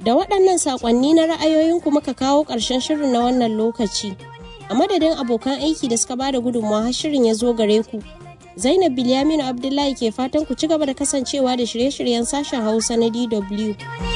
Da waɗannan saƙonni na ra'ayoyinku muka kawo ƙarshen shirin na wannan lokaci. A madadin abokan aiki da suka bada gudunmawa har shirin ya zo gare ku. Zainab Bilyaminu Abdullahi ke fatan ku ci gaba da kasancewa da shirye-shiryen sashen Hausa na DW.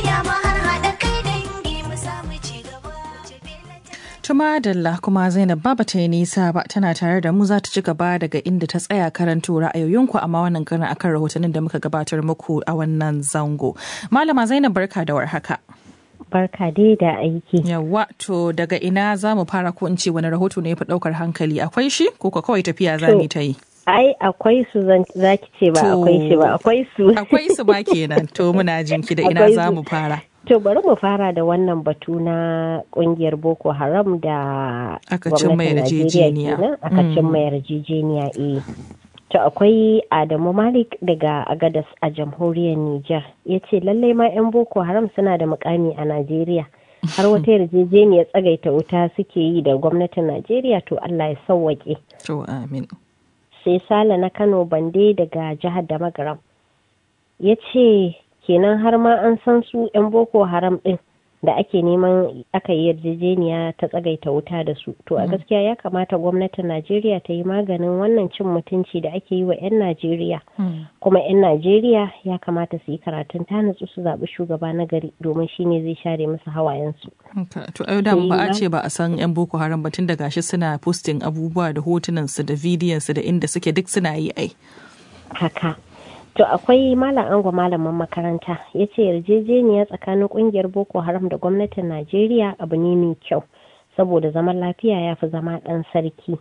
Tuma Dalla kuma Zainab ba ta yi nisa ba tana tare da mu za ta ci gaba daga inda ta tsaya karanto ra'ayoyinku amma wannan karin akan rahotannin da muka gabatar muku a wannan zango. Malama Zainab barka da warhaka. Barka dai da aiki. Yawwa to daga ina za mu fara ko in ce wani rahoto ne ya fi ɗaukar hankali akwai shi ko kawai tafiya za mu ta yi? Ai akwai su za ki ce ba akwai shi ba akwai su. Akwai su ba kenan to muna jinki da ina za mu fara. To bari mu fara da wannan batu na kungiyar Boko Haram da aka cimma yarjejeniya. Aka cimma yarjejeniya To akwai Adamu Malik daga Agadas a jamhuriyar Nijar. Ya ce lallai ma 'yan Boko Haram suna da mukami a Najeriya. Har wata yarjejeniyar tsagaita wuta suke yi da gwamnatin Najeriya to Allah ya sauwaƙe. To amin. Sai Sale na Kano Bande daga jihar Damagaram. Ya ce kenan har ma an san su 'yan Boko Haram ɗin da ake neman aka yi yarjejeniya ta tsagaita wuta da su. To a gaskiya ya kamata gwamnatin Najeriya ta yi maganin wannan cin mutunci da ake yi wa 'yan Najeriya. Kuma 'yan Najeriya ya kamata su yi karatun ta nutsu su zaɓi shugaba na gari domin shi ne zai share musu hawayensu. To a da ba a ce ba a san 'yan Boko Haram ba tun da gashi suna posting abubuwa da hotunansu da bidiyonsu da inda suke duk suna yi ai. Haka. To akwai Malam Ango malamin makaranta ya ce yarjejeniya tsakanin kungiyar Boko Haram da gwamnatin Najeriya abu ne mai kyau saboda zaman lafiya ya fi zama ɗan sarki.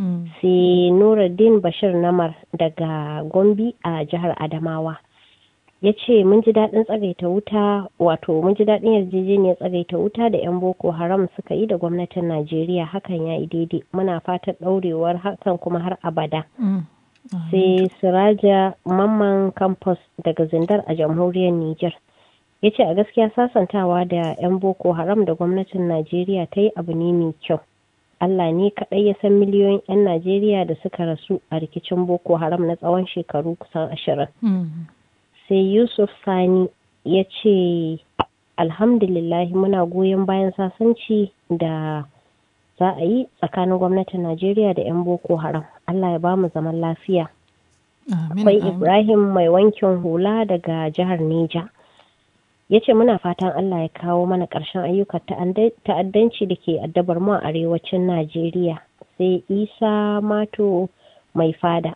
Sai Nuruddin Bashir Namar daga Gombe a jihar Adamawa ya ce mun ji daɗin tsagaita wuta mun ji daɗin yarjejeniyar tsagaita wuta da 'yan Boko Haram suka yi da gwamnatin Najeriya hakan ya yi daidai muna fatan ɗaurewar hakan kuma har abada. Sai Siraja Mamman Campus daga Zindar a jamhuriyar Nijar ya ce a gaskiya sasantawa da 'yan Boko Haram da gwamnatin Najeriya ta yi abu ne mai kyau. Allah ne kaɗai ya san miliyoyin 'yan Najeriya da suka rasu a rikicin Boko Haram na tsawon shekaru kusan 20. Sai Yusuf Sani ya ce alhamdulillahi muna goyon bayan sasanci da za a yi tsakanin gwamnatin Najeriya da 'yan Boko Haram. Allah ya ba mu zaman lafiya. Akwai Ibrahim mai wankin hula daga jihar Neja. Ya ce muna fatan Allah ya kawo mana ƙarshen ayyukan ta'addanci da ke addabar mu a arewacin Najeriya. Sai Isa Mato mai fada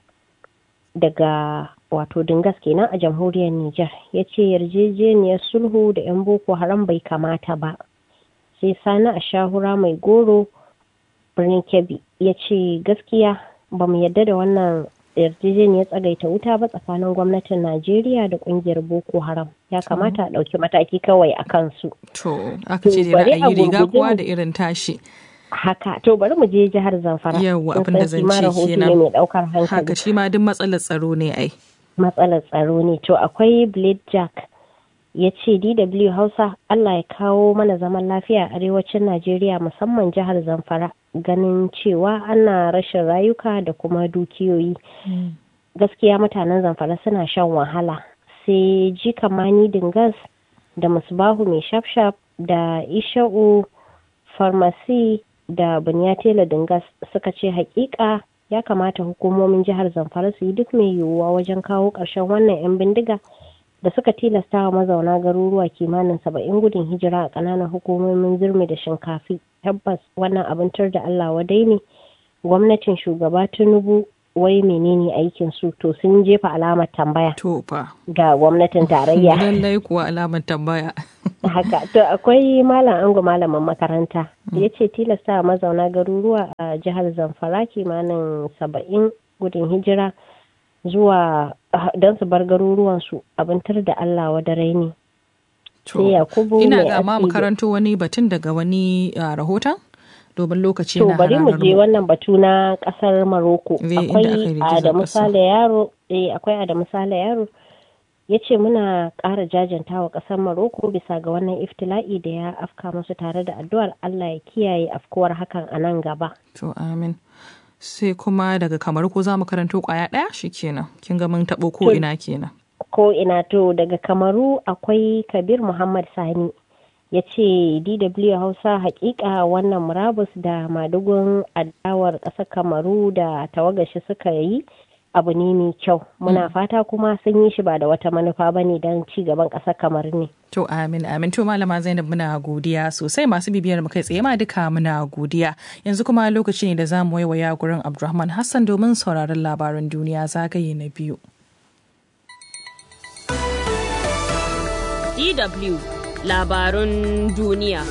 daga Dingas kenan a jamhuriyar Nijar. Ya ce yarjejeniyar sulhu da 'yan Boko Haram bai kamata ba. Sai Sani a Shahura mai goro birnin Kebbi ya ce gaskiya ba mu yadda da wannan yarjejeniyar tsagaita wuta ba tsakanin gwamnatin Najeriya da kungiyar Boko Haram. Ya kamata a ɗauki mataki kawai a kansu. To, aka ce da ra'ayi riga kowa da irin tashi. Haka, to bari mu je jihar Zamfara. Yawwa abin da zan ce kenan. Mai ɗaukar hankali. Haka shi ma duk matsalar tsaro ne ai. Matsalar tsaro ne. To akwai Blade Jack ya ce DW Hausa Allah ya kawo mana zaman lafiya a arewacin Najeriya musamman jihar Zamfara ganin cewa ana rashin rayuka da kuma dukiyoyi. Gaskiya mutanen Zamfara suna shan wahala. Sai Jikamani Dingas da Musbahu mai shafshaf da Isha'u Farmasi da Bunyatela Dingas suka ce hakika ya kamata hukumomin jihar Zamfara su yi duk mai yiwuwa wajen kawo ƙarshen wannan 'yan bindiga da suka tilasta wa mazauna garuruwa kimanin 70 gudun hijira a ƙananan hukumomin Zurmi da Shinkafi. Tabbas wannan abin tar da Allah wadai ne. Gwamnatin shugaba Tinubu wai menene aikin su to sun jefa alamar tambaya ga gwamnatin tarayya. Lallai kuwa alamar tambaya. Haka to akwai Malam Ango malamin makaranta ya ce tilasta wa mazauna garuruwa a jihar Zamfara kimanin 70 gudun hijira zuwa don su bar garuruwansu abintar da Allah wadarai ne. Ina ga ma makaranto wani batun daga wani rahoton domin lokaci na bari mu je wannan batu na kasar Maroko. Akwai Adamu Sale Yaro ya ce muna ƙara jajanta wa ƙasar Maroko bisa ga wannan iftila'i da ya afka musu tare da addu'ar Allah ya kiyaye afkuwar hakan a nan gaba. To amin. Sai kuma daga Kamaru ko za mu karanto kwaya ɗaya shi kenan. Kin ga mun taɓo ko ina kenan. Ko ina to daga Kamaru akwai Kabir Muhammad Sani ya ce DW Hausa hakika wannan murabus da madugun adawar ƙasar Kamaru da tawagashi suka yi abu ne mai kyau. Muna fata kuma sun yi shi ba da wata manufa ba ne don ci gaban ƙasar Kamaru ne. To amin amin. To Malama Zainab muna godiya sosai, masu bibiyar mu kai tsaye ma duka muna godiya. Yanzu kuma lokaci ne da za mu waiwaya gurin Abdulrahman Hassan domin sauraron labaran duniya zagaye na biyu. DW Labarun duniya.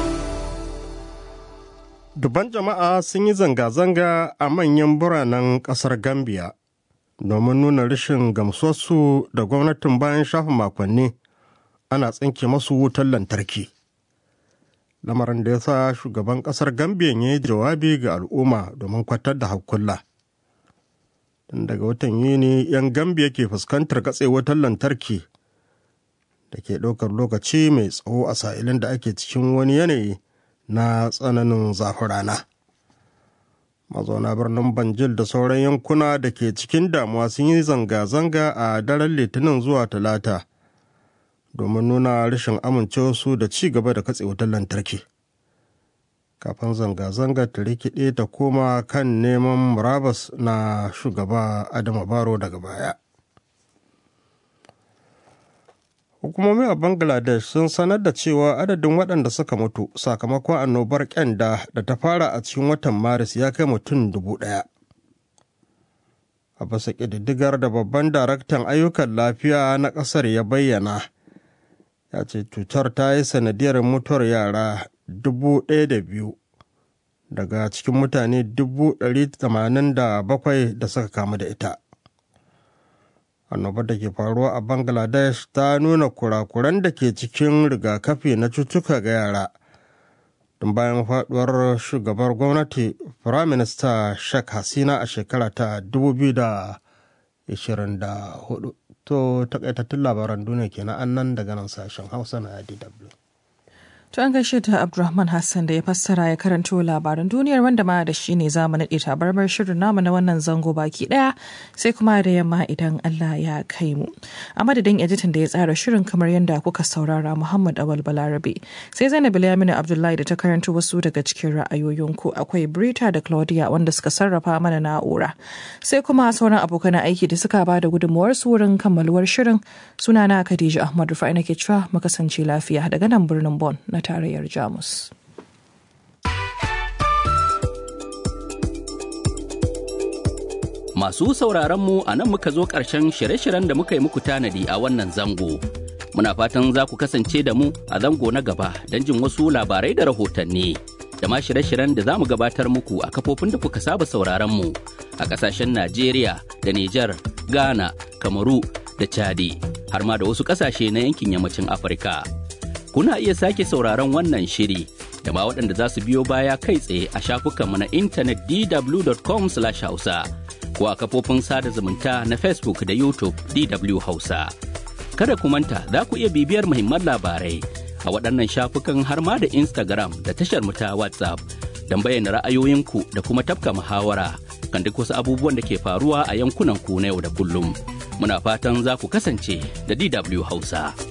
Dubban jama'a sun yi zanga-zanga a manyan biranen ƙasar Gambia domin nuna rashin gamsuwarsu da gwamnatin bayan shafa makonni ana tsinke masu wutar lantarki. Lamarin da ya sa shugaban ƙasar Gambia ya yi jawabi ga al'umma domin kwatar da hankula. Tun daga watan Yuni, 'yan Gambia ke fuskantar katse wutar lantarki da ke ɗaukar lokaci mai tsawo a sa'ilin da ake cikin wani yanayi na tsananin zafin rana. Mazauna birnin Banjul da sauran yankuna da ke cikin damuwa sun yi zanga-zanga a daren Litinin zuwa Talata domin nuna rashin amincewarsu da ci gaba da katse wutar lantarki. Kafin zanga-zanga ta rikide ta koma kan neman murabus na shugaba Adama Barrow daga baya. Hukumomi a Bangladesh sun sanar da cewa adadin waɗanda suka mutu sakamakon annobar ƙyanda da ta fara a cikin watan Maris ya kai mutum 1,000. A bisa ƙididdigar da babban daraktan ayyukan lafiya na ƙasar ya bayyana, ya ce cutar ta yi sanadiyar mutuwar yara 1,002 daga cikin mutane 187 da suka kamu da ita. Annobar da ke faruwa a Bangladesh ta nuna kurakuran da ke cikin rigakafi na cutuka ga yara. Tun bayan faduwar shugabar gwamnati Firaminista Sheikh Hasina a shekara ta 2024. To takaitattun labaran duniya kenan annan daga nan sashen Hausa na DW. To an gaishe ta Abdulrahman Hassan da ya fassara ya karanto labaran duniyar, wanda ma da shi ne za mu naɗe tabarmar shirin namu na wannan zango baki ɗaya, sai kuma da yamma idan Allah ya kai mu. A madadin editan da ya tsara shirin kamar yadda kuka saurara Muhammad Awal Balarabe, sai Zainab Bilyaminu Abdullahi da ta karanto wasu daga cikin ra'ayoyinku, akwai Brita da Claudia wanda suka sarrafa mana na'ura, sai kuma sauran abokan aiki da suka ba da gudunmuwar su wurin kammaluwar shirin. Sunana Khadija Ahmad Rufai nake cewa mu kasance lafiya daga nan birnin Bonn na tarayyar Jamus. Masu sauraronmu a nan muka zo ƙarshen shirye-shiryen da muka yi muku tanadi a wannan zango. Muna fatan za ku kasance da mu a zango na gaba don jin wasu labarai da rahotanni. Da ma shirye-shiryen da za mu gabatar muku a kafofin da kuka saba sauraronmu a ƙasashen Najeriya da Nijar, Ghana, Kamaru da Chadi, har ma da wasu ƙasashe na yankin yammacin Afirka. Kuna iya sake sauraron wannan shiri da ma waɗanda za su biyo baya kai tsaye a shafukanmu na intanet dw.com/hausa ko a kafofin sada zumunta na Facebook da YouTube DW Hausa. Kada ku manta za ku iya bibiyar muhimman labarai a waɗannan shafukan har ma da Instagram da tashar mu ta WhatsApp don bayyana ra'ayoyinku da kuma tafka muhawara kan duk wasu abubuwan da ke faruwa a yankunan ku na yau da kullum. Muna fatan za ku kasance da DW Hausa.